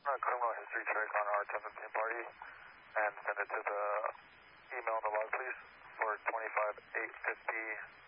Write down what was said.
criminal history check on our 1015 party and send it to the email in the log, please, for 25850